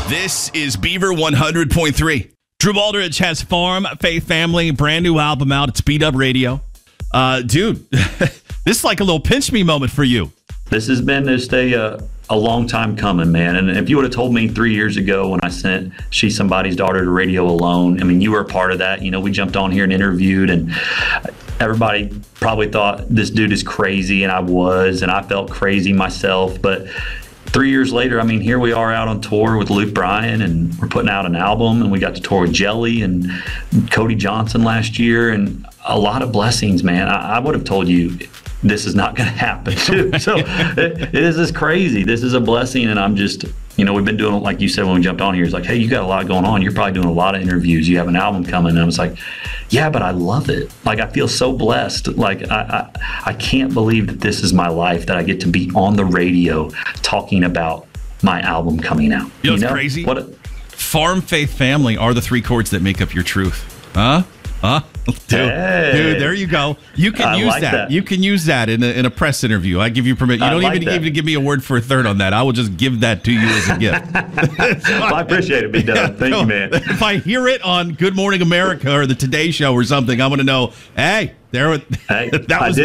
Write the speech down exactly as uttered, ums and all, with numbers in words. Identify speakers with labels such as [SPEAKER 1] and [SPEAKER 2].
[SPEAKER 1] This is Beaver one hundred point three. Drew Baldridge has Farm, Faith Family, brand new album out. It's Beat Up Radio. Uh, dude, this is like a little pinch me moment for you.
[SPEAKER 2] This has been just a, uh, a long time coming, man. And if you would have told me three years ago when I sent She's Somebody's Daughter to radio alone, I mean, you were a part of that. You know, we jumped on here and interviewed, and everybody probably thought this dude is crazy, and I was, and I felt crazy myself. But three years later, I mean, here we are out on tour with Luke Bryan, and we're putting out an album, and we got to tour with Jelly and Cody Johnson last year, and a lot of blessings, man. I, I would have told you this is not going to happen, too. So it, this is crazy. This is a blessing, and I'm just, you know, we've been doing, like you said when we jumped on here, it's like, hey, you got a lot going on. You're probably doing a lot of interviews. You have an album coming. And I was like, yeah, but I love it. Like, I feel so blessed. Like, I, I, I can't believe that this is my life, that I get to be on the radio talking about my album coming out.
[SPEAKER 1] You know what's you know? crazy?
[SPEAKER 2] What a,
[SPEAKER 1] Farm, Faith, Family are the three chords that make up your truth. Huh? Huh? Dude,
[SPEAKER 2] hey,
[SPEAKER 1] dude, there you go. You can
[SPEAKER 2] I
[SPEAKER 1] use
[SPEAKER 2] like
[SPEAKER 1] that.
[SPEAKER 2] that.
[SPEAKER 1] You can use that in a, in a press interview. I give you permission. You
[SPEAKER 2] I
[SPEAKER 1] don't
[SPEAKER 2] like
[SPEAKER 1] even
[SPEAKER 2] that.
[SPEAKER 1] even give me a word for a third on that. I will just give that to you as a gift.
[SPEAKER 2] well, I appreciate it, B Dub. Thank you, man.
[SPEAKER 1] If I hear it on Good Morning America or the Today Show or something, I'm going to know, hey, there.
[SPEAKER 2] Hey,
[SPEAKER 1] that
[SPEAKER 2] I
[SPEAKER 1] was
[SPEAKER 2] did